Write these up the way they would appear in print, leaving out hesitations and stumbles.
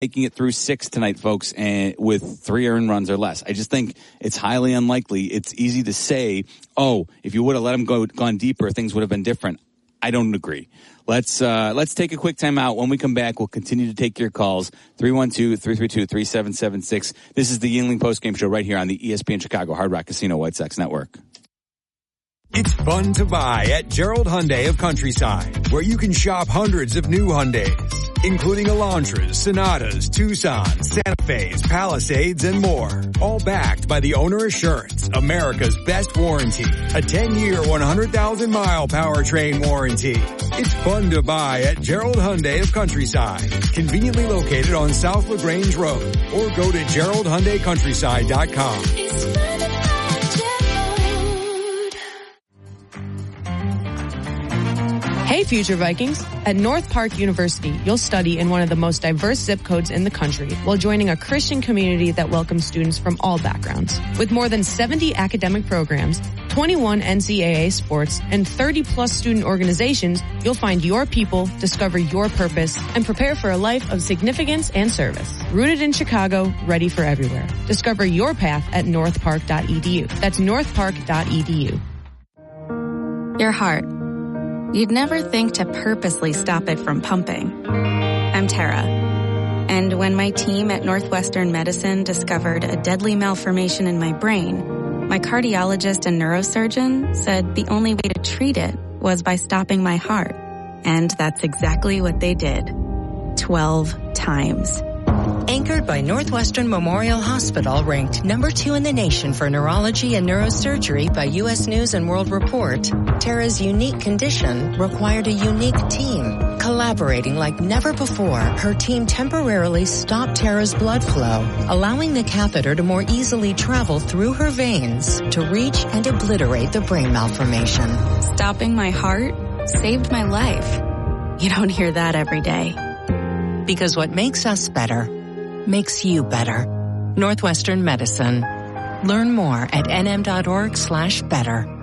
making it through 6 tonight, folks, and with 3 earned runs or less. I just think it's highly unlikely. It's easy to say, oh, if you would have let them gone deeper, things would have been different. I don't agree. Let's take a quick time out. When we come back, we'll continue to take your calls. 312-332-3776. This is the Yuengling Postgame Show right here on the ESPN Chicago Hard Rock Casino White Sox Network. It's fun to buy at Gerald Hyundai of Countryside, where you can shop hundreds of new Hyundais, including Elantras, Sonatas, Tucsons, Santa Fe's, Palisades, and more. All backed by the Owner Assurance, America's best warranty. A 10-year, 100,000-mile powertrain warranty. It's fun to buy at Gerald Hyundai of Countryside, conveniently located on South LaGrange Road, or go to GeraldHyundaiCountryside.com. It's fun to buy Gerald. Hey, future Vikings. At North Park University, you'll study in one of the most diverse zip codes in the country while joining a Christian community that welcomes students from all backgrounds. With more than 70 academic programs, 21 NCAA sports, and 30-plus student organizations, you'll find your people, discover your purpose, and prepare for a life of significance and service. Rooted in Chicago, ready for everywhere. Discover your path at northpark.edu. That's northpark.edu. Your heart. You'd never think to purposely stop it from pumping. I'm Tara. And when my team at Northwestern Medicine discovered a deadly malformation in my brain, my cardiologist and neurosurgeon said the only way to treat it was by stopping my heart. And that's exactly what they did. 12 times. Anchored by Northwestern Memorial Hospital, ranked number 2 in the nation for neurology and neurosurgery by U.S. News and World Report, Tara's unique condition required a unique team. Collaborating like never before, her team temporarily stopped Tara's blood flow, allowing the catheter to more easily travel through her veins to reach and obliterate the brain malformation. Stopping my heart saved my life. You don't hear that every day. Because what makes us better makes you better. Northwestern Medicine. Learn more at nm.org/better.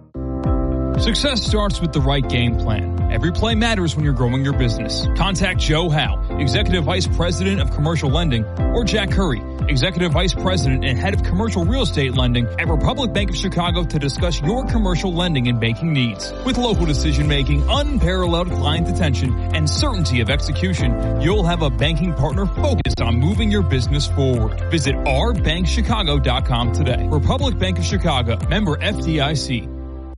Success starts with the right game plan. Every play matters when you're growing your business. Contact Joe Howe, Executive Vice President of Commercial Lending, or Jack Curry, Executive Vice President and Head of Commercial Real Estate Lending at Republic Bank of Chicago to discuss your commercial lending and banking needs. With local decision-making, unparalleled client attention, and certainty of execution, you'll have a banking partner focused on moving your business forward. Visit ourbankchicago.com today. Republic Bank of Chicago, member FDIC.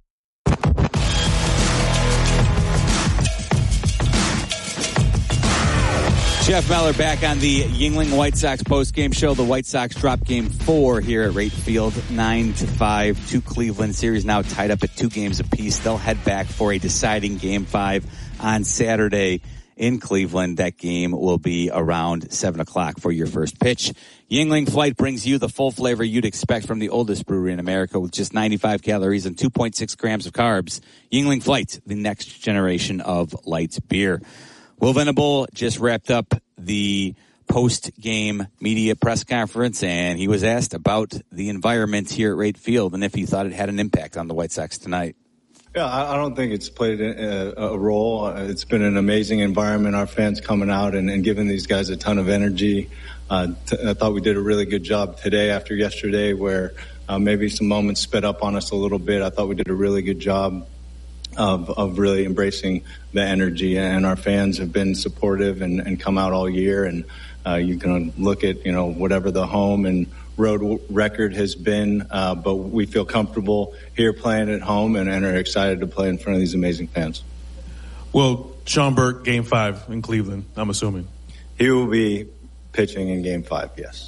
Jeff Meller back on the Yuengling White Sox postgame show. The White Sox drop game 4 here at Wright Field, 9-5 to Cleveland. Series now tied up at 2 games apiece. They'll head back for a deciding game 5 on Saturday in Cleveland. That game will be around 7 o'clock for your first pitch. Yuengling Flight brings you the full flavor you'd expect from the oldest brewery in America with just 95 calories and 2.6 grams of carbs. Yuengling Flight, the next generation of light beer. Will Venable just wrapped up the post-game media press conference, and he was asked about the environment here at Wright Field and if he thought it had an impact on the White Sox tonight. Yeah, I don't think it's played a role. It's been an amazing environment. Our fans coming out and giving these guys a ton of energy. I thought we did a really good job today after yesterday where maybe some moments sped up on us a little bit. I thought we did a really good job of really embracing the energy, and our fans have been supportive and come out all year. And you can look at, whatever the home and road record has been, but we feel comfortable here playing at home and are excited to play in front of these amazing fans. Well, Sean Burke, Game 5 in Cleveland, I'm assuming. He will be pitching in Game 5, yes.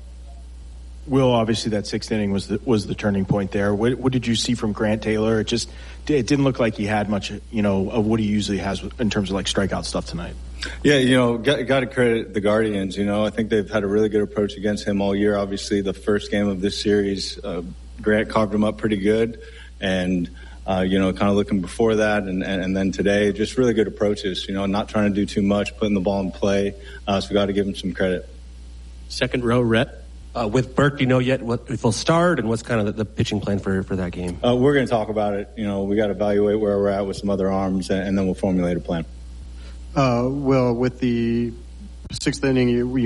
Will, obviously that 6th inning was the turning point there. What did you see from Grant Taylor? It didn't look like he had much, of what he usually has in terms of like strikeout stuff tonight. Yeah, got to credit the Guardians. I think they've had a really good approach against him all year. Obviously, the first game of this series, Grant carved him up pretty good, and kind of looking before that, and then today, just really good approaches. Not trying to do too much, putting the ball in play. So we got to give him some credit. Second row, Rhett. With Burke, do you know yet if he'll start and what's kind of the pitching plan for that game? We're going to talk about it. We got to evaluate where we're at with some other arms, and then we'll formulate a plan. Will, with the sixth inning, you